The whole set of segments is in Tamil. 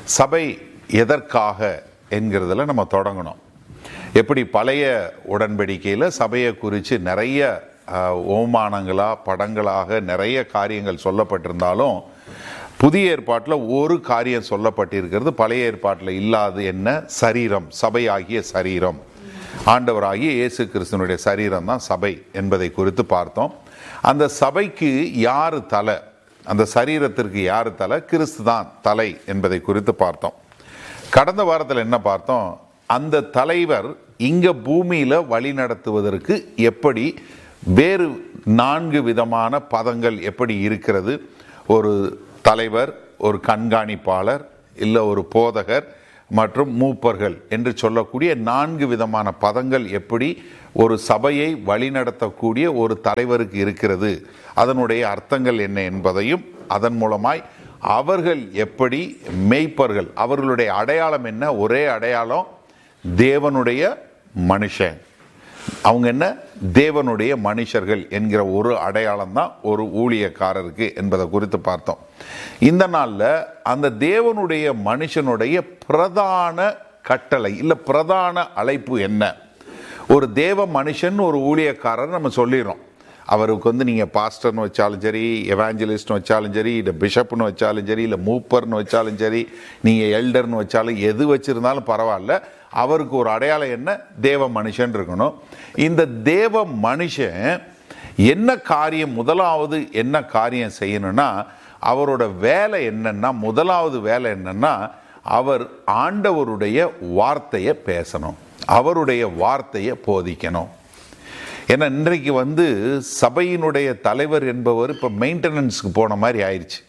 சபை எதற்காக என்கிறதுல நம்ம தொடங்கணும். எப்படி பழைய உடன்படிக்கையில் சபையை குறித்து நிறைய ஓமானங்களாக படங்களாக நிறைய காரியங்கள் சொல்லப்பட்டிருந்தாலும் புதிய ஏற்பாட்டில் ஒரு காரியம் சொல்லப்பட்டிருக்கிறது பழைய ஏற்பாட்டில் இல்லாது. என்ன? சரீரம், சபையாகிய சரீரம், ஆண்டவராகிய இயேசு கிறிஸ்துவனுடைய சரீரம் தான் சபை என்பதை குறித்து பார்த்தோம். அந்த சபைக்கு யார் தலை, அந்த சரீரத்திற்கு யார் தலை? கிறிஸ்து தான் தலை என்பதை குறித்து பார்த்தோம். கடந்த வாரத்தில் என்ன பார்த்தோம்? அந்த தலைவர் இங்கே பூமியில் வழி நடத்துவதற்கு எப்படி வேறு 4 விதமான பதங்கள் எப்படி இருக்கிறது. ஒரு தலைவர், ஒரு கண்காணிப்பாளர், இல்லை ஒரு போதகர் மற்றும் மூப்பர்கள் என்று சொல்லக்கூடிய 4 விதமான பதங்கள் எப்படி ஒரு சபையை வழிநடத்தக்கூடிய ஒரு தலைவருக்கு இருக்கிறது, அதனுடைய அர்த்தங்கள் என்ன என்பதையும், அதன் மூலமாய் அவர்கள் எப்படி மேய்ப்பர்கள், அவர்களுடைய அடையாளம் என்ன? ஒரே அடையாளம், தேவனுடைய மனுஷன். அவங்க என்ன? தேவனுடைய மனுஷர்கள் என்கிற ஒரு அடையாளம் தான் ஒரு ஊழியக்காரருக்கு என்பதை குறித்து பார்த்தோம். இந்த நாளில் அந்த தேவனுடைய மனுஷனுடைய பிரதான கட்டளை இல்லை பிரதான அழைப்பு என்ன? ஒரு தேவ மனுஷன், ஒரு ஊழியக்காரர் நம்ம சொல்லிடுறோம். அவருக்கு நீங்கள் பாஸ்டர்னு வச்சாலும் சரி, எவாஞ்சலிஸ்ட்னு வச்சாலும் சரி, இல்லை பிஷப்னு வச்சாலும் சரி, இல்லை மூப்பர்னு வச்சாலும் சரி, நீங்கள் எல்டர்னு வச்சாலும் எது வச்சுருந்தாலும் பரவாயில்ல, அவருக்கு ஒரு அடையாளம் என்ன? தேவ மனுஷன் இருக்கணும். இந்த தேவ மனுஷன் என்ன காரியம், முதலாவது என்ன காரியம் செய்யணும்னா, அவரோட வேலை என்னன்னா, முதலாவது வேலை என்னன்னா, அவர் ஆண்டவருடைய வார்த்தையை பேசணும், அவருடைய வார்த்தையை போதிக்கணும். ஏன்னா இன்றைக்கு சபையினுடைய தலைவர் என்பவர் இப்போ மெயின்டெனன்ஸுக்கு போன மாதிரி ஆயிடுச்சு.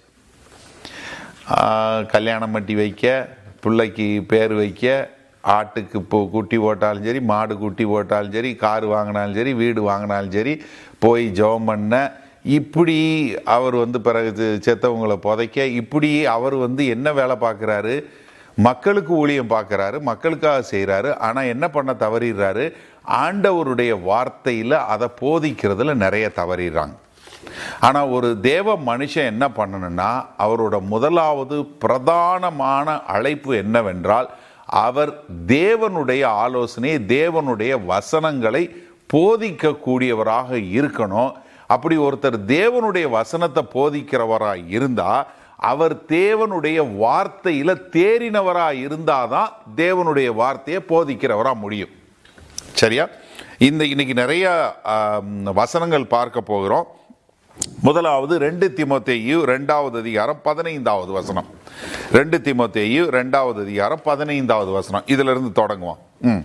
கல்யாணம் பண்ணி வைக்க, பிள்ளைக்கு பேர் வைக்க, ஆட்டுக்கு குட்டி போட்டாலும் சரி, மாடு குட்டி போட்டாலும் சரி, கார் வாங்கினாலும் சரி, வீடு வாங்கினாலும் சரி, போய் ஜெபம் பண்ண, இப்படி அவர் பிறகு செத்தவங்களை புதைக்க, இப்படி அவர் என்ன வேலை பார்க்குறாரு? மக்களுக்கு ஊழியம் பார்க்குறாரு, மக்களுக்காக செய்கிறாரு. ஆனால் என்ன பண்ண தவறிடுறாரு? ஆண்டவருடைய வார்த்தையில் அதை போதிக்கிறதுல நிறைய தவறிடுறாங்க. ஆனால் ஒரு தேவ மனுஷன் என்ன பண்ணணும்னா, அவரோட முதலாவது பிரதானமான அழைப்பு என்னவென்றால், அவர் தேவனுடைய ஆலோசனை, தேவனுடைய வசனங்களை போதிக்கக்கூடியவராக இருக்கணும். அப்படி ஒருத்தர் தேவனுடைய வசனத்தை போதிக்கிறவராக இருந்தால், அவர் தேவனுடைய வார்த்தையில் தேறினவராக இருந்தாதான் தேவனுடைய வார்த்தையை போதிக்கிறவராக முடியும். சரியா? இன்னைக்கு நிறைய வசனங்கள் பார்க்க போகிறோம். முதலாவது 2 தீமோத்தேயு 2வது அதிகாரம் 15வது வசனம். 2 தீமோத்தேயு 2வது அதிகாரம் 15வது வசனம். இதுல இருந்து தொடங்குவோம்.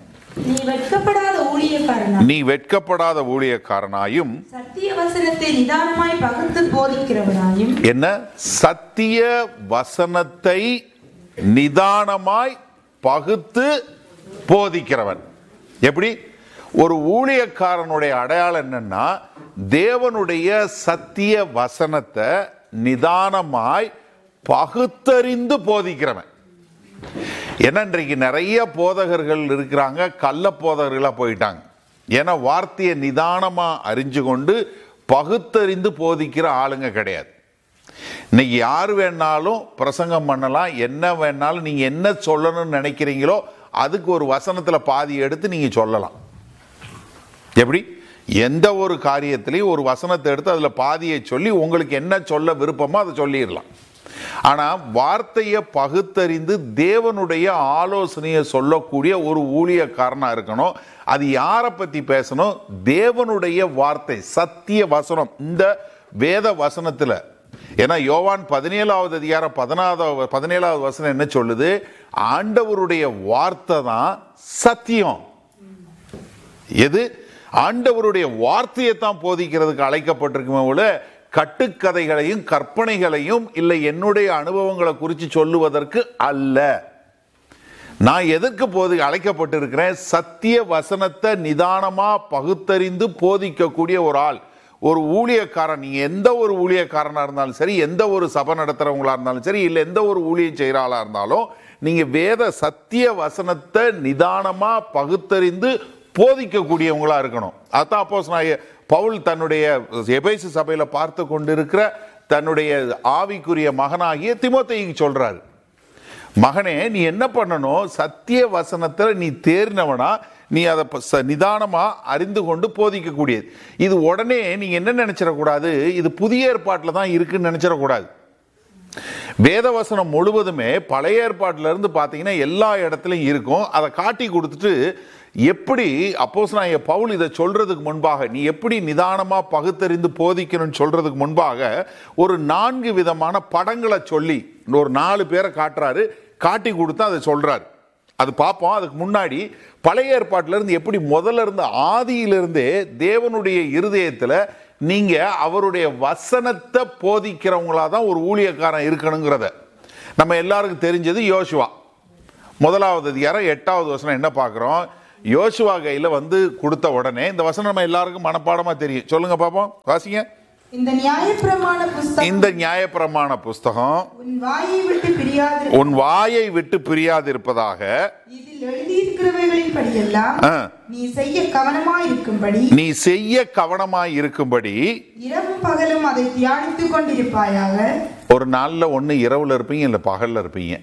நீ வெட்கப்படாத ஊழியக்காரனாயும் சத்திய வசனத்தை நிதானமாய் பகுத்து போதிக்கிறவனாயும். என்ன? சத்திய வசனத்தை நிதானமாய் பகுத்து போதிக்கிறவன். எப்படி? ஒரு ஊழியக்காரனுடைய அடையாளம் என்னன்னா, தேவனுடைய சத்திய வசனத்தை நிதானமாய் பகுத்தறிந்து போதிக்கிறவன். ஏன்னா இன்றைக்கு நிறைய போதகர்கள் இருக்கிறாங்க, கள்ள போதகர்களாக போயிட்டாங்க. ஏன்னா வார்த்தையை நிதானமாக அறிஞ்சு கொண்டு பகுத்தறிந்து போதிக்கிற ஆளுங்க கிடையாது. இன்னைக்கு யார் வேணாலும் பிரசங்கம் பண்ணலாம், என்ன வேணாலும் நீங்கள் என்ன சொல்லணும்னு நினைக்கிறீங்களோ அதுக்கு ஒரு வசனத்தில் பாதி எடுத்து நீங்கள் சொல்லலாம். எப்படி? எந்த ஒரு காரியத்திலையும் ஒரு வசனத்தை எடுத்து அதில் பாதியை சொல்லி உங்களுக்கு என்ன சொல்ல விருப்பமோ அதை சொல்லிடலாம். ஆனால் வார்த்தையை பகுத்தறிந்து தேவனுடைய ஆலோசனையை சொல்லக்கூடிய ஒரு ஊழியக்காரனாக இருக்கணும். அது யாரை பற்றி பேசணும்? தேவனுடைய வார்த்தை, சத்திய வசனம், இந்த வேத வசனத்தில். ஏன்னா யோவான் 17வது அதிகாரம் 17வது வசனம் என்ன சொல்லுது? ஆண்டவருடைய வார்த்தை தான் சத்தியம். எது? ஆண்டவருடைய வார்த்தையை தான் போதிக்கிறதுக்கு அழைக்கப்பட்டிருக்குமே போல கட்டுக்கதைகளையும் கற்பனைகளையும் இல்லை என்னுடைய அனுபவங்களை குறித்து சொல்லுவதற்கு அல்ல. நான் எதற்கு அழைக்கப்பட்டிருக்கிறேன்? சத்திய வசனத்தை நிதானமா பகுத்தறிந்து போதிக்கக்கூடிய ஒரு ஆள், ஒரு ஊழியக்காரன். நீங்க எந்த ஒரு ஊழியக்காரனா இருந்தாலும் சரி, எந்த ஒரு சபை நடத்துறவங்களா இருந்தாலும் சரி, இல்லை எந்த ஒரு ஊழியம் செய்கிற ஆளா இருந்தாலும், நீங்க வேத சத்திய வசனத்தை நிதானமா பகுத்தறிந்து போதிக்கக்கூடியவங்களா இருக்கணும். அதான் அப்போஸ்தலனாகிய பவுல் தன்னுடைய எபேசு சபையில பார்த்து கொண்டிருக்கிற தன்னுடைய ஆவிக்குரிய மகனாகிய தீமோத்தேயுக்கு சொல்றாரு. மகனே, நீ என்ன பண்ணணும்? சத்திய வசனத்துல நீ தேர்னவனா, நீ அதை நிதானமா அறிந்து கொண்டு போதிக்கக்கூடியது. இது உடனே நீங்க என்ன நினைச்சிடக்கூடாது, இது புதிய ஏற்பாட்டில் தான் இருக்குன்னு நினைச்சிடக்கூடாது. வேதவசனம் முழுவதுமே பழைய ஏற்பாட்டில இருந்து பார்த்தீங்கன்னா எல்லா இடத்துலையும் இருக்கும். அதை காட்டி கொடுத்துட்டு எப்படி அப்போஸ்தலனாகிய பவுல் இதை சொல்றதுக்கு முன்பாக நீ எப்படி நிதானமா பகுத்தறிந்து போதிக்கணும்னு சொல்றதுக்கு முன்பாக ஒரு 4 விதமான படங்களை சொல்லி ஒரு 4 பேரை காட்டுறாரு. காட்டி கொடுத்து அதை சொல்றாரு. அது பார்ப்போம். அதுக்கு முன்னாடி பழைய ஏற்பாட்டில இருந்து எப்படி முதல்ல இருந்து ஆதியிலிருந்தே தேவனுடைய இருதயத்துல நீங்க அவருடைய வசனத்தை போதிக்கிறவங்களா தான் ஒரு ஊழியக்காரன் இருக்கணுங்கிறத நம்ம எல்லாருக்கும் தெரிஞ்சது. யோசுவா 1வது அதிகாரம் 8வது வசனம் என்ன பார்க்கிறோம்? யோசுவா கையில வந்து கொடுத்த உடனே இந்த வசனம் நம்ம எல்லாருக்கும் மனப்பாடமா தெரியும். சொல்லுங்க பாப்போம், வாசிங்க. இந்த நியாயப்பிரமாண புஸ்தகம் உன் வாயை விட்டு பிரியாதிருப்பதாக இதில் எழுதியிருக்கிறவைகளின்படியெல்லாம் நீ செய்ய கவனமாயிருக்கும்படி இரவும் பகலும் அதை தியானித்துக் கொண்டிருப்பாயாக. ஒரு நாள்ல ஒண்ணு இரவுல இருப்பீங்க, இல்ல பகல்ல இருப்பீங்க.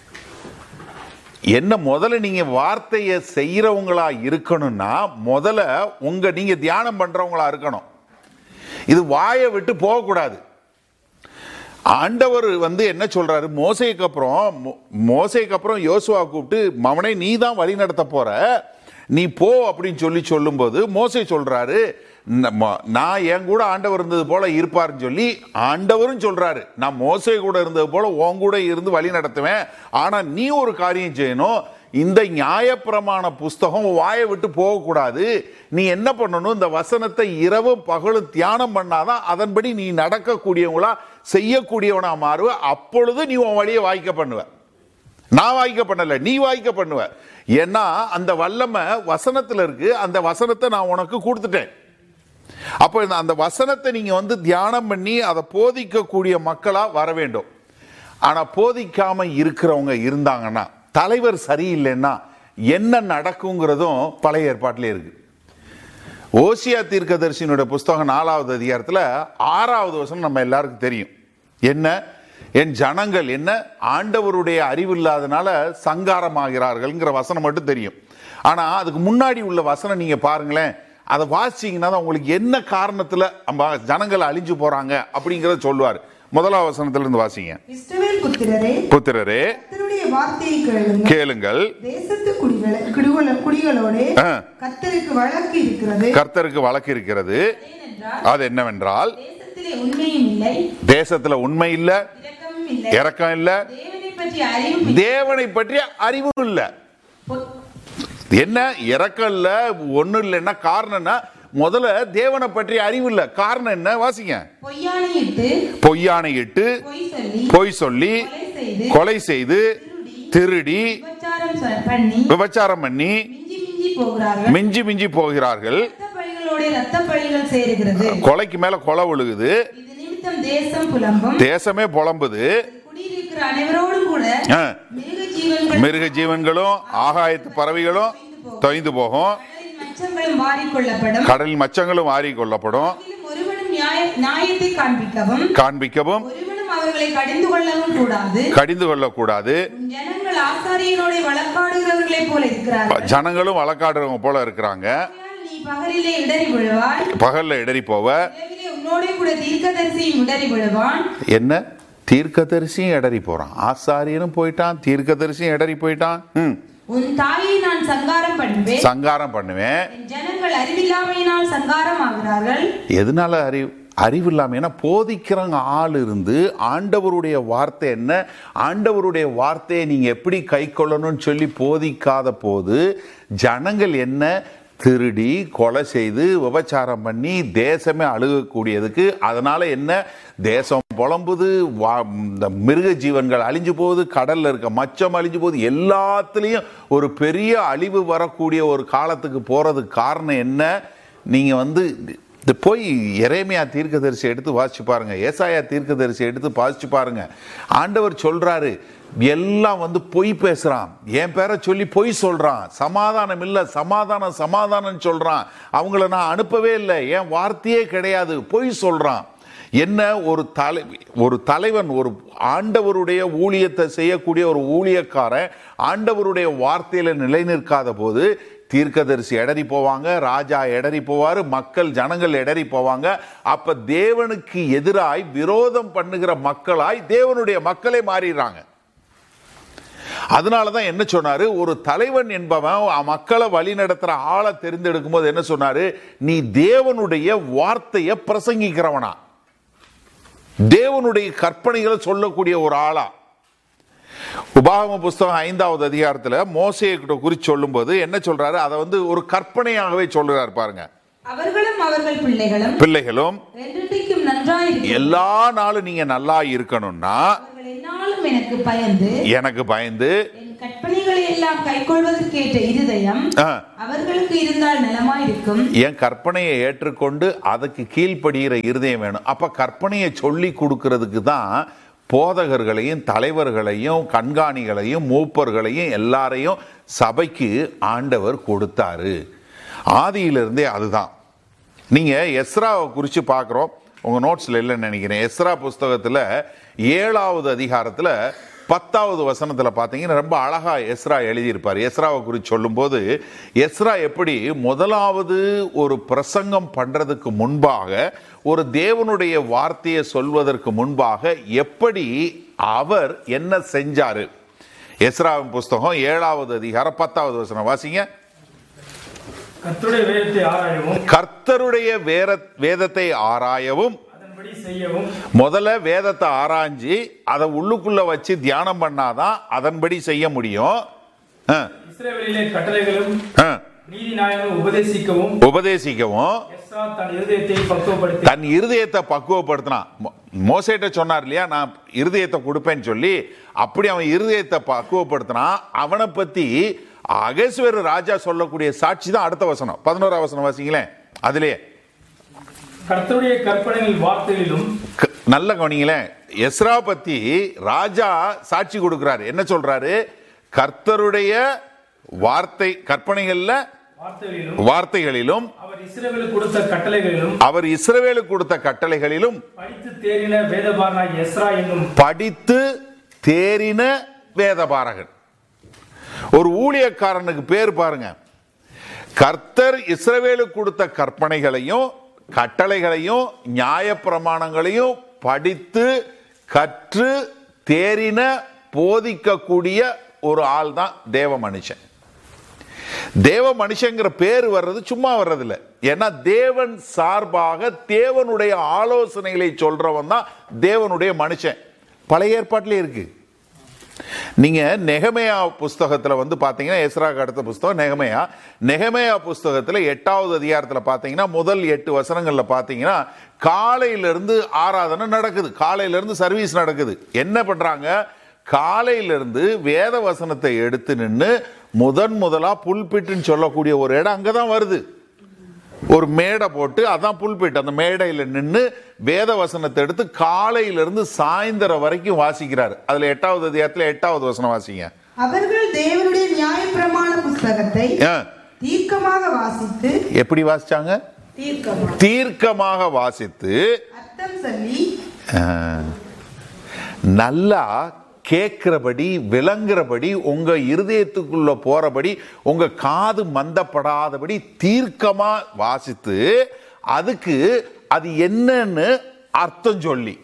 என்ன முதல்ல நீங்க வார்த்தையை செய்யறவங்களா இருக்கணும்னா முதல்ல நீங்க தியானம் பண்றவங்களா இருக்கணும். இது வாயை விட்டு போகக்கூடாது. ஆண்டவர் வந்து என்ன சொல்றாரு? மோசேக்கு அப்புறம் யோசுவா கூப்பிட்டு, மவனே நீ தான் வழி நடத்த போற, நீ போ அப்படின்னு சொல்லும்போது மோசே சொல்றாரு, நான் என் கூட ஆண்டவர் இருந்தது போல இருப்பாருன்னு சொல்லி ஆண்டவரும் சொல்றாரு, நான் மோசே கூட இருந்தது போல உன் கூட இருந்து வழி நடத்துவேன். ஆனா நீ ஒரு காரியம் செய்யணும், இந்த நியாயப்பிரமாண புஸ்தகம் வாயை விட்டு போகக்கூடாது. நீ என்ன பண்ணணும்? இந்த வசனத்தை இரவும் பகலும் தியானம் பண்ணாதான் அதன்படி நீ நடக்கக்கூடியவங்களா செய்யக்கூடியவனா மாறுவ. அப்பொழுது நீ உன் வழியை வாய்க்க பண்ணுவ. நான் வாய்க்க பண்ணல, நீ வாய்க்க பண்ணுவ. ஏன்னா அந்த வல்லமை வசனத்துல இருக்கு. அந்த வசனத்தை நான் உனக்கு கொடுத்துட்டேன். அப்போ அந்த வசனத்தை நீங்க வந்து தியானம் பண்ணி அதை போதிக்கக்கூடிய மக்களா வர வேண்டும். ஆனா போதிக்காம இருக்கிறவங்க இருந்தாங்கன்னா, தலைவர் சரியில்லைன்னா என்ன நடக்குங்கிறதும் பழைய ஏற்பாட்டிலே இருக்கு. ஓசியா தீர்க்கதரிசியினுடைய புஸ்தகம் 4வது அதிகாரத்துல 6வது வசனம் நம்ம எல்லாருக்கும் தெரியும். என்ன? என் ஜனங்கள் என்ன ஆண்டவருடைய அறிவு இல்லாதனால சங்காரமாகிறார்கள்ங்கிற வசனம் மட்டும் தெரியும். ஆனா அதுக்கு முன்னாடி உள்ள வசனம் நீங்க பாருங்களேன். அதை வாசிச்சீங்கன்னா தான் உங்களுக்கு என்ன காரணத்துல ஜனங்கள் அழிஞ்சு போறாங்க அப்படிங்கறத சொல்லுவார். 1வது வசனத்துல இருந்து வாசிங்க. புத்திரரே கேளுங்கள், கர்த்தருக்கு வழக்கு இருக்கிறது. அது என்னவென்றால், தேசத்துல உண்மை இல்ல, இரக்கம் இல்ல, தேவனை பற்றிய அறிவும் இல்ல. என்ன இரக்கம் இல்ல, ஒண்ணு இல்லைன்னா காரணம்னா முதல்ல தேவனை பற்றிய அறிவு இல்ல. காரணம் என்ன? வாசிங்க. பொய்யானையிட்டு பொய் சொல்லி கொலை செய்து திருடி விபச்சாரம் பண்ணி மிஞ்சி போகிறார்கள். கொலைக்கு மேல கொலை விழுகுது. தேசமே புலம்புது. மிருக ஜீவன்களும் ஆகாயத்து பறவைகளும் தொய்ந்து போகும். கடலில் மச்சங்களும் வாரி கொள்ளப்படும். காண்பிக்கவும் கடிந்து கொள்ளக்கூடாது. ஜனங்களும் வழக்காடுறவங்க போல இருக்கிறாங்க. பகல்ல இடறி போவ. என்ன? தீர்க்கதரிசியும் இடறி போறான், ஆசாரியனும் போயிட்டான், தீர்க்கதரிசியும் இடறி போயிட்டான். உன் தாயை நான் சங்காரம் பண்ணுவேன். ஜனங்கள் அறிவில்லாமையினால் சங்காரம் ஆகிறார்கள். எதனால அறிவு இல்லாம? ஏன்னா போதிக்கிறவங்க ஆள் இருந்து ஆண்டவருடைய வார்த்தை என்ன, ஆண்டவருடைய வார்த்தையை நீங்க எப்படி கை கொள்ளணும்னு சொல்லி போதிக்காத போது ஜனங்கள் என்ன திருடி கொலை செய்து விபச்சாரம் பண்ணி தேசமே அழுகக்கூடியதுக்கு. அதனால என்ன? தேசம் புலம்புது, இந்த மிருக ஜீவன்கள் அழிஞ்சு போகுது, கடல்ல இருக்க மச்சம் அழிஞ்சு போகுது. எல்லாத்துலேயும் ஒரு பெரிய அழிவு வரக்கூடிய ஒரு காலத்துக்கு போறதுக்கு காரணம் என்ன? நீங்க போய் எரேமியா தீர்க்கதரிசி எடுத்து வாசிச்சு பாருங்க, ஏசாயா தீர்க்கதரிசி எடுத்து வாசிச்சு பாருங்க. ஆண்டவர் சொல்றாரு, எல்லாம் பொய் பேசுறான், என் பேரை சொல்லி பொய் சொல்றான், சமாதானம் இல்லை, சமாதானம் சொல்றான், அவங்கள நான் அனுப்பவே இல்லை, என் வார்த்தையே கிடையாது, பொய் சொல்றான். என்ன ஒரு தலைவன், ஒரு ஆண்டவருடைய ஊழியத்தை செய்யக்கூடிய ஒரு ஊழியக்காரன் ஆண்டவருடைய வார்த்தையில நிலை நிற்காத போது தீர்க்கதரிசி எடறி போவாங்க, ராஜா எடறி போவாரு, ஜனங்கள் எடறி போவாங்க. அப்ப தேவனுக்கு எதிராய் விரோதம் பண்ணுகிற மக்களாய் தேவனுடைய மக்களே மாறிடுறாங்க. அதனாலதான் என்ன சொன்னாரு, ஒரு தலைவன் என்பவன் மக்களை வழி நடத்துற ஆளை தெரிந்தெடுக்கும் போது என்ன சொன்னாரு, நீ தேவனுடைய வார்த்தையை பிரசங்கிக்கிறவனா, தேவனுடைய கற்பனைகளை சொல்லக்கூடிய ஒரு ஆளா. உபாகம புஸ்தகம் 5வது அதிகாரத்துல மோசேயை குறித்து சொல்லும் போது என்ன சொல்றாரு, அதை ஒரு கற்பனையாகவே சொல்றாரு பாருங்க. அவர்களும் அவர்கள் பிள்ளைகளும் எல்லா நாளும் நீங்க நல்லா இருக்கணும்னா எனக்கு பயந்து கற்பனைகளை எல்லாம் கைக்கொள்வதற்கேற்ற இருதயம் அவர்களுக்கு இருந்தால் நலமாயிருக்கும். என் கற்பனையை ஏற்றுக்கொண்டு அதுக்கு கீழ்ப்படுகிற இருதயம் வேணும். அப்ப கற்பனையை சொல்லி கொடுக்கிறதுக்கு தான் போதகர்களையும் தலைவர்களையும் கண்காணிகளையும் மூப்பர்களையும் எல்லாரையும் சபைக்கு ஆண்டவர் கொடுத்தாரு. ஆதியிலிருந்தே அதுதான். நீங்க எஸ்ராவை குறித்து பார்க்குறோம், உங்க நோட்ஸ்ல இல்லைன்னு நினைக்கிறேன். எஸ்ரா புஸ்தகத்துல 7வது அதிகாரத்துல 10வது வசனத்துல பார்த்தீங்கன்னா ரொம்ப அழகா எஸ்ரா எழுதியிருப்பார். எஸ்ராவை குறித்து சொல்லும் போது எஸ்ரா எப்படி முதலாவது ஒரு பிரசங்கம் பண்றதுக்கு முன்பாக, ஒரு தேவனுடைய வார்த்தையை சொல்வதற்கு முன்பாக எப்படி அவர் என்ன செஞ்சாரு. எஸ்ராவின் புஸ்தகம் 7வது அதிகாரம் 10வது வசனம் வாசிங்க. கர்த்தருடைய வேதத்தை ஆராயவும் முதல்ல வேதத்தை ஆராய்ஞ்சி அதை உள்ளுக்குள்ள வச்சு தியானம் பண்ணாதான் அதன்படி செய்ய முடியும். உபதேசிக்கவும் தன் இருதயத்தை பக்குவப்படுத்தினான். மோசேட்ட சொன்னார் இல்லையா, நான் இருதயத்தை கொடுப்பேன்னு சொல்லி, அப்படி அவன் இருதயத்தை பக்குவப்படுத்தினான். அவனை பத்தி அகஸ்வேரு ராஜா சொல்லக்கூடிய சாட்சி தான் அடுத்த வசனம், 11வது வசனம் வாசிங்களேன். அதிலே கர்த்தருடைய கற்பனைகள் வார்த்தைகளிலும் நல்ல கவனிங்களேன். எஸ்ரா பத்தி ராஜா சாட்சி கொடுக்கிறாரு. என்ன சொல்றாரு, கர்த்தருடைய வார்த்தை கற்பனைகள்ல வார்த்தைகளிலும் அவர் இஸ்ரவேலுக்கு கொடுத்த கட்டளைகளிலும் படித்து தேறின வேதபாரகன். ஒரு ஊழியக்காரனுக்கு பேர் பாருங்க, கர்த்தர் இஸ்ரவேலுக்கு கொடுத்த கற்பனைகளையும் கட்டளைகளையும் நியாயப்பிரமாணங்களையும் படித்து கற்று தேறின போதிக்கக்கூடிய ஒரு ஆள் தான் தேவ மனுஷன். தேவ மனுஷங்கிற பேர் வர்றது சும்மா வர்றதில்லை. ஏன்னா தேவன் சார்பாக தேவனுடைய ஆலோசனைகளை சொல்றவன் தான் தேவனுடைய மனுஷன். பழைய ஏற்பாட்டிலே இருக்கு. நீங்க நெகமையா புஸ்தகத்துல பாத்தீங்கன்னா, எஸ்ராக்கு அடுத்த புஸ்தகம் நெகமையா புஸ்தகத்துல 8வது அதிகாரத்துல பாத்தீங்கன்னா முதல் 8 வசனங்கள்ல பாத்தீங்கன்னா காலையிலிருந்து ஆராதனை நடக்குது, காலையிலிருந்து சர்வீஸ் நடக்குது. என்ன பண்றாங்க, காலையிலிருந்து வேத வசனத்தை எடுத்து நின்று முதலா புல்பிட்டுன்னு சொல்லக்கூடிய ஒரு இடம் அங்கதான் வருது. ஒரு மேடை போட்டு அதான் புல்பிட். அந்த மேடையில் நின்று வேத வசனத்தை எடுத்து காலையிலிருந்து சாயந்தரம் வரைக்கும் வாசிக்கிறார். அதுல 8வது அதிகாரத்துல 8வது வசனம் வாசிங்க. அவர்கள் தேவனுடைய நியாயப்பிரமாண புத்தகத்தை தீர்க்கமாக வாசித்து, எப்படி வாசிச்சாங்க, தீர்க்கமாக வாசித்து அர்த்தம் சொல்லி நல்லா கேட்கிறபடி விளங்குறபடி உங்க இருதயத்துக்குள்ள போறபடி உங்க காது மந்தப்படாதபடி தீர்க்கமா வாசித்து அதுக்கு அது என்னன்னு அர்த்தம் சொல்லி,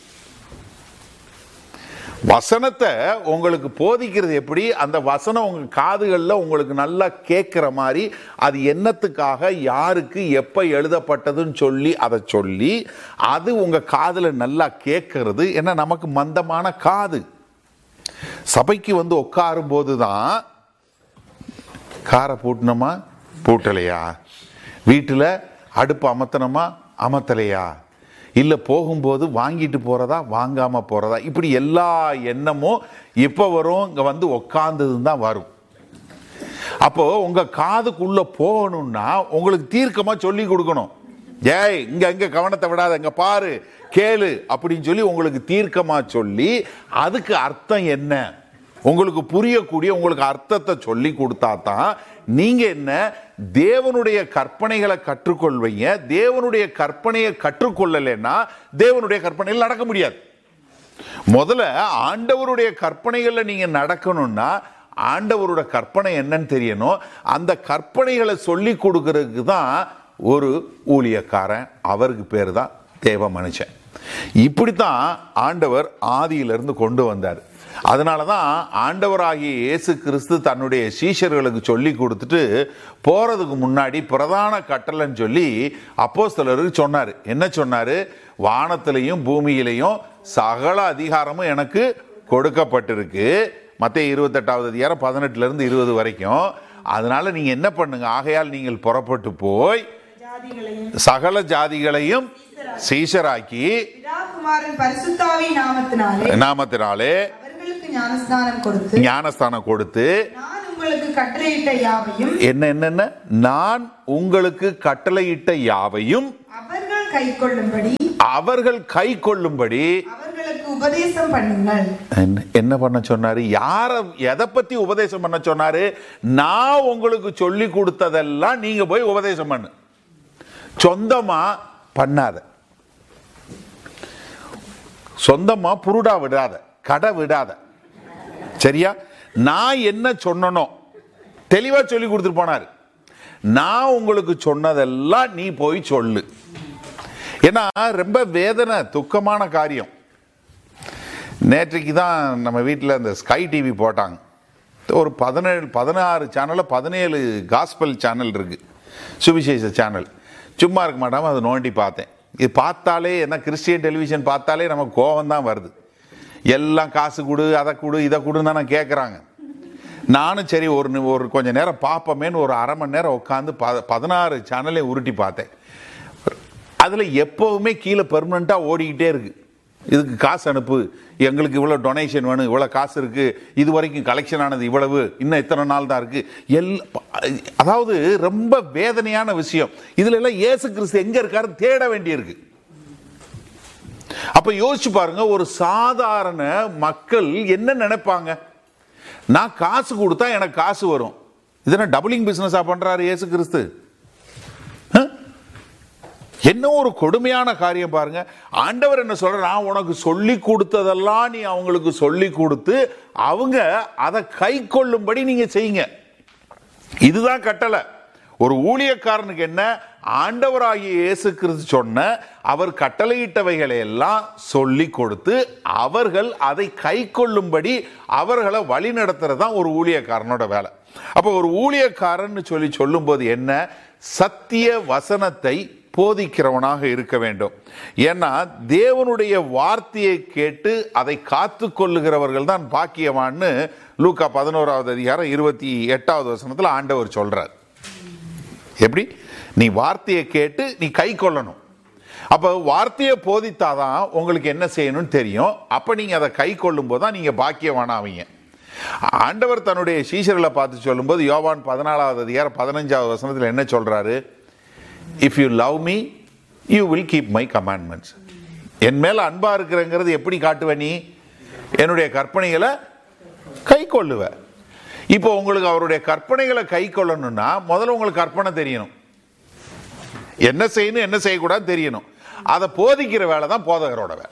வசனத்தை உங்களுக்கு போதிக்கிறது எப்படி, அந்த வசனம் உங்க காதுகள்ல உங்களுக்கு நல்லா கேட்கிற மாதிரி அது என்னத்துக்காக யாருக்கு எப்ப எழுதப்பட்டதுன்னு சொல்லி அதை சொல்லி அது உங்க காதுல நல்லா கேட்கறது. ஏன்னா நமக்கு மந்தமான காது. சபைக்கு உட்காரும் போதுதான் காரை பூட்டணுமா பூட்டலையா, வீட்டுல அடுப்பு அமர்த்தணுமா அமர்த்தலையா, இல்ல போகும்போது வாங்கிட்டு போறதா வாங்காம போறதா, இப்படி எல்லா எண்ணமும் எப்ப வரும், இங்க உட்கார்ந்ததுன்னு தான் வரும். அப்போ உங்க காதுக்குள்ள போகணும்னா உங்களுக்கு தீர்க்கமா சொல்லி கொடுக்கணும். ஏய் இங்க கவனத்தை விடாத, இங்க பாரு கேளு அப்படின்னு சொல்லி உங்களுக்கு தீர்க்கமா சொல்லி அதுக்கு அர்த்தம் என்ன உங்களுக்கு புரியக்கூடிய உங்களுக்கு அர்த்தத்தை சொல்லி கொடுத்தா தான் நீங்க என்ன தேவனுடைய கற்பனைகளை கற்றுக்கொள்வீங்க. தேவனுடைய கற்பனையை கற்றுக்கொள்ளலைன்னா தேவனுடைய கற்பனைகள் நடக்க முடியாது. முதல்ல ஆண்டவருடைய கற்பனைகள்ல நீங்க நடக்கணும்னா ஆண்டவரோட கற்பனை என்னன்னு தெரியணும். அந்த கற்பனைகளை சொல்லி கொடுக்கறதுக்கு தான் ஒரு ஊழியக்காரன், அவருக்கு பேர் தான் தேவ மனுஷன். இப்படித்தான் ஆண்டவர் ஆதியிலிருந்து கொண்டு வந்தார். அதனால தான் ஆண்டவராகிய இயேசு கிறிஸ்து தன்னுடைய சீஷர்களுக்கு சொல்லி கொடுத்துட்டு போறதுக்கு முன்னாடி பிரதான கட்டளைன்னு சொல்லி அப்போஸ்தலருக்கு சொன்னார். என்ன சொன்னாரு? வானத்திலையும் பூமியிலையும் சகல அதிகாரமும் எனக்கு கொடுக்கப்பட்டிருக்கு. மத்தேயு 28வது அதிகாரம் 18-20 வரைக்கும். அதனால நீங்க என்ன பண்ணுங்க? ஆகையால் நீங்கள் புறப்பட்டு போய் சகல ஜாதிகளையும் சீஷராக்கி நாமத்தினாலே ஞானஸ்தானம் கொடுத்து என்ன நான் உங்களுக்கு கட்டளையிட்ட யாவையும் அவர்கள் கை கொள்ளும்படி உபதேசம் பண்ணுங்கள். என்ன பண்ண சொன்னாரு? யார எதை பத்தி உபதேசம் பண்ண சொன்னாரு? நான் உங்களுக்கு சொல்லி கொடுத்ததெல்லாம் நீங்க போய் உபதேசம் பண்ணு. சொந்தமா பண்ணாத, சொந்தமா புருடா விடாத, கடை விடாத. சரியா? நான் என்ன சொன்னனோ தெளிவா சொல்லி கொடுத்துட்டு போனாரு. நான் உங்களுக்கு சொன்னதெல்லாம் நீ போய் சொல்லு. ஏன்னா ரொம்ப வேதனை, துக்கமான காரியம். நேற்றைக்கு தான் நம்ம வீட்டில் அந்த ஸ்கை டிவி போட்டாங்க. ஒரு 16 சேனலில் 17 காஸ்பல் சேனல் இருக்கு, சுவிசேஷ சேனல். சும்மா இருக்க மாட்டாமல் அதை நோண்டி பார்த்தேன். இது பார்த்தாலே என்ன, கிறிஸ்டியன் டெலிவிஷன் பார்த்தாலே நமக்கு கோபம் தான் வருது. எல்லாம் காசு கொடு, அதை கொடு, இதை கொடுன்னு தான் கேட்குறாங்க. நானும் சரி ஒரு கொஞ்சம் நேரம் பார்ப்போமேன்னு ஒரு அரை மணி நேரம் உட்காந்து 16 சேனலையும் உருட்டி பார்த்தேன். அதில் எப்போவுமே கீழே பெர்மனண்ட்டாக ஓடிக்கிட்டே இருக்கு. இதுக்கு காசு அனுப்பு, எங்களுக்கு இவ்வளோ டொனேஷன் வேணும், இவ்வளோ காசு இருக்கு, இது வரைக்கும் கலெக்ஷன் ஆனது இவ்வளவு, இன்னும் இத்தனை நாள் தான் இருக்கு. அதாவது ரொம்ப வேதனையான விஷயம். இதுல எல்லாம் இயேசு கிறிஸ்து எங்க இருக்காரு தேட வேண்டியிருக்கு. அப்ப யோசிச்சு பாருங்க, ஒரு சாதாரண மக்கள் என்ன நினைப்பாங்க? நான் காசு கொடுத்தா எனக்கு காசு வரும். இதென்ன டபுளிங் பிசினஸா பண்றாரு இயேசு கிறிஸ்து? என்ன ஒரு கொடுமையான காரியம் பாருங்க. ஆண்டவர் என்ன சொல்ற? நான் உனக்கு சொல்லி கொடுத்ததெல்லாம் நீ அவங்களுக்கு சொல்லி கொடுத்து அவங்க அதை கை கொள்ளும்படி நீங்க செய்யுங்க. இதுதான் கட்டளை. ஒரு ஊழியக்காரனுக்கு என்ன? ஆண்டவராகிய இயேசு கிறிஸ்து சொன்ன அவர் கட்டளையிட்டவைகளை எல்லாம் சொல்லி கொடுத்து அவர்கள் அதை கை கொள்ளும்படி அவர்களை வழி நடத்துறது தான் ஒரு ஊழியக்காரனோட வேலை. அப்போ ஒரு ஊழியக்காரன் சொல்லி சொல்லும் போது என்ன? சத்திய வசனத்தை போதிக்கிறவனாக இருக்க வேண்டும். ஏன்னா தேவனுடைய வார்த்தையை கேட்டு அதை காத்து கொள்ளுகிறவர்கள் தான் பாக்கியவான்னு லூக்கா 11வது அதிகாரம் 28வது வசனத்தில் ஆண்டவர் சொல்றார். எப்படி? நீ வார்த்தையை கேட்டு நீ கை கொள்ளணும். அப்ப வார்த்தையை போதித்தாதான் உங்களுக்கு என்ன செய்யணும்னு தெரியும். அப்ப நீங்க அதை கை கொள்ளும் போது தான் நீங்க பாக்கியவானாவீங்க. ஆண்டவர் தன்னுடைய சீஷர்களை பார்த்து சொல்லும்போது யோவான் 14வது அதிகாரம் 15வது வசனத்தில் என்ன சொல்றாரு? If you love me, you will keep my commandments. என் மேல அன்பா இருக்கிறங்கிறது எப்படி காட்டுவ? நீ என்னுடைய கற்பனைகளை கை கொள்ளுவ. இப்போ உங்களுக்கு அவருடைய கற்பனைகளை கை கொள்ளணும்னா முதல்ல உங்களுக்கு கற்பனை தெரியணும். என்ன செய்யணும் என்ன செய்யக்கூடாது தெரியணும். அதை போதிக்கிற வேலை தான் போதகரோட வேலை.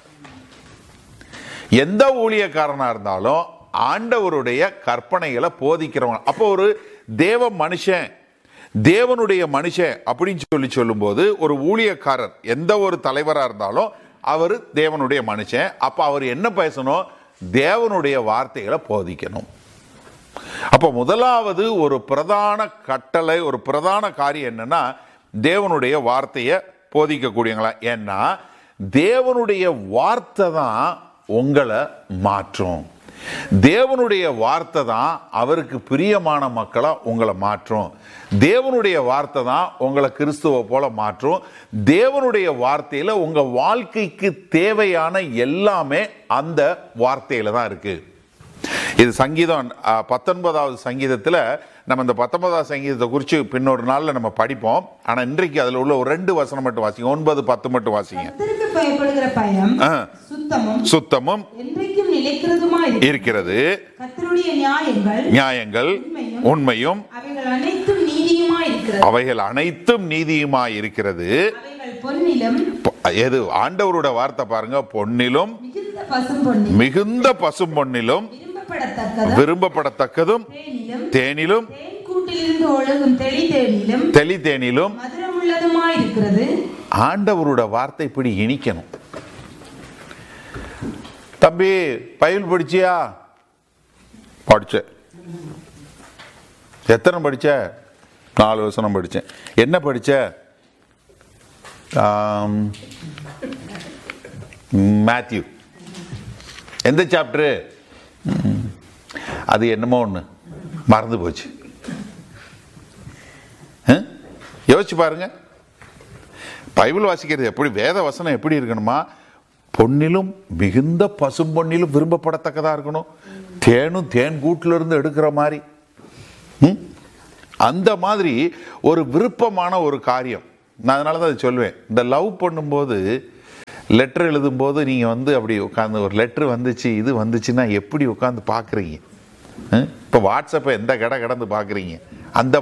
எந்த ஊழியக்காரனா இருந்தாலும் ஆண்டவருடைய கற்பனைகளை போதிக்கிறவங்க. அப்போ ஒரு தேவ மனுஷன், தேவனுடைய மனுஷன் அப்படின்னு சொல்லும் போது ஒரு ஊழியக்காரர் எந்த ஒரு தலைவராக இருந்தாலும் அவர் தேவனுடைய மனுஷன். அப்ப அவர் என்ன பேசணும்? தேவனுடைய வார்த்தைகளை போதிக்கணும். அப்ப முதலாவது ஒரு பிரதான கட்டளை, ஒரு பிரதான காரியம் என்னன்னா தேவனுடைய வார்த்தையை போதிக்கக்கூடியங்களா. ஏன்னா தேவனுடைய வார்த்தை தான் உங்களை மாற்றும். தேவனுடைய வார்த்தை தான் அவருக்கு பிரியமான மக்களா உங்களை மாற்றும். தேவனுடைய வார்த்தை தான் உங்களை கிறிஸ்துவ போல மாற்றும். தேவனுடைய வார்த்தையில உங்க வாழ்க்கைக்கு தேவையான எல்லாமே அந்த வார்த்தையில தான் இருக்கு. இது சங்கீதம் 19வது சங்கீதத்தில் நம்ம இந்த 19வது சங்கீதத்தை குறித்து பின்னொரு நாள்ல நம்ம படிப்போம். ஆனா இன்றைக்கு அதுல உள்ள ஒரு 2 வசனம் மட்டும் வாசிங்க. 9, 10 மட்டும் வாசிங்க. பயப்படுகிற பயம் சுத்தமும் என்றைக்கும் நிலைக்கிறதுமா இருக்கிறது. கர்த்தருடைய நியாயங்கள் உண்மையும் அவைகள் அனைத்தும் நீதியுமா இருக்கிறது. இருக்கிறது. அவைகள் அனைத்தும் நீதியுமாய் இருக்கிறது. அவைகள் பொன்னிலும், எது ஆண்டவரோட வார்த்தை பாருங்க, பொன்னிலும் மிகுந்த பசும்பொன்னிலும், மிகுந்த பசும்பொன்னிலும், விரும்பப்படத்தக்கதும், விரும்பப்படத்தக்கதும், தேனிலும், தேனிலும், தேன் கூட்டிலிருந்து ஒழுகும் தெளிதேனிலும், தெளிதேனிலும் மதுரமுள்ளதுமாய் இருக்கிறது. ஆண்டவரோட வார்த்தை இப்படி இனிக்கணும். தம்பி பைபிள் படிச்சியா? படிச்ச. எத்தனை படிச்ச? 4 வசனம் படிச்சேன். என்ன படிச்ச? மேத்யூ. எந்த சாப்டரு? அது என்னமோ ஒன்று மறந்து போச்சு. யோசிச்சு பாருங்க. பைபிள் வாசிக்கிறது எப்படி, வேத வசனம் எப்படி இருக்கணுமா? பொன்னிலும் மிகுந்த பசும் பொன்னிலும் விரும்பப்படத்தக்கதா இருக்கணும். தேனும் தேன் கூட்டில இருந்து எடுக்கிற மாதிரி, அந்த மாதிரி ஒரு விருப்பமான ஒரு காரியம். நான் அதனால தான் அதை சொல்லுவேன். இந்த லவ் பண்ணும்போது, லெட்டர் எழுதும்போது நீங்கள் அப்படி உட்காந்து ஒரு லெட்ரு வந்துச்சு இது வந்துச்சுன்னா எப்படி உட்காந்து பார்க்குறீங்க? இப்போ வாட்ஸ்அப்பை எந்த கடந்து பார்க்குறீங்க? அந்த